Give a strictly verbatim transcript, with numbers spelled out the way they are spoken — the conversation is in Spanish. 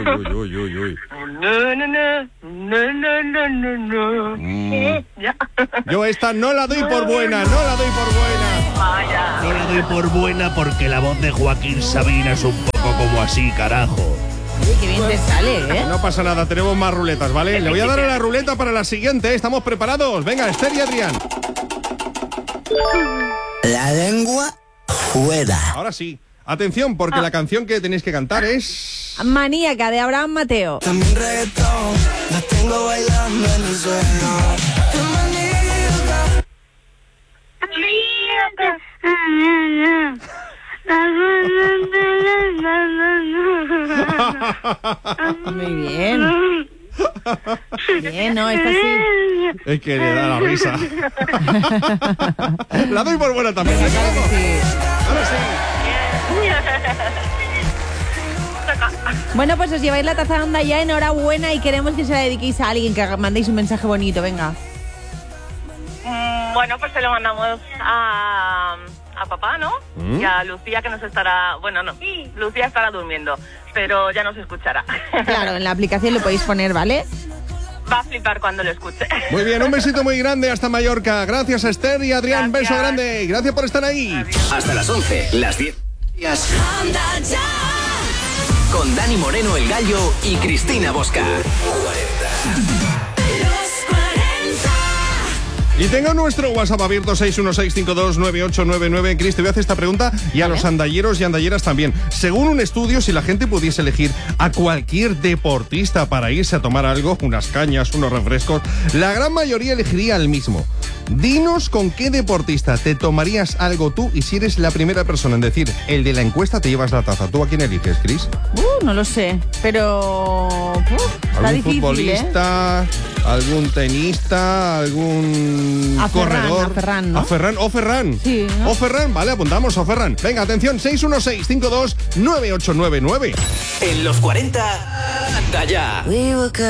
uy, uy, uy, uy. No, no, no, no, no, no, no, no. Mm. Ya. Yo esta no la doy por buena, no la doy por buena. Vaya. No la doy por buena porque la voz de Joaquín Sabina es un poco como así, carajo. Oye, qué bien te sale, ¿eh? No pasa nada, tenemos más ruletas, ¿vale? Le voy a dar a la ruleta para la siguiente, ¿estamos preparados? Venga, Esther y Adrián. La lengua fuera. Ahora sí. Atención, porque Ah. la canción que tenéis que cantar es... Maníaca, de Abraham Mateo. También reggaetón, la tengo bailando en el suelo. Muy bien. Bien, ¿no? Esta sí. Es que le da la risa. La doy por buena también. Venga, claro que sí. Ahora sí. Bueno, pues os lleváis la taza de Onda ya, enhorabuena, y queremos que se la dediquéis a alguien, que mandéis un mensaje bonito, venga. Mm, bueno, pues se lo mandamos a, a papá, ¿no? ¿Mm? Y a Lucía, que nos estará... Bueno, no, Lucía estará durmiendo, pero ya nos escuchará. Claro, en la aplicación lo podéis poner, ¿vale? Va a flipar cuando lo escuche. Muy bien, un besito muy grande hasta Mallorca. Gracias a Esther y Adrián, Gracias. beso grande. Gracias por estar ahí. Hasta las once, las diez. Con Dani Moreno, el Gallo, y Cristina Bosca. Y tengo nuestro WhatsApp abierto seis uno seis cinco dos nueve ocho nueve nueve. Cris, te voy a hacer esta pregunta y a los andalleros y andalleras también. Según un estudio, si la gente pudiese elegir a cualquier deportista para irse a tomar algo, unas cañas, unos refrescos, la gran mayoría elegiría el mismo. Dinos con qué deportista te tomarías algo tú, y si eres la primera persona en decir el de la encuesta, te llevas la taza. ¿Tú a quién eliges, Cris? Uh, no lo sé, pero... Uh, está ¿Algún difícil, futbolista, ¿eh? algún tenista, algún A Ferran, corredor? a Ferran, ¿no? A Ferran, o Ferran. Sí, ¿no? O Ferran, vale, apuntamos a Ferran. Venga, atención, seis uno seis cinco dos nueve ocho nueve nueve. En los cuarenta, anda ya.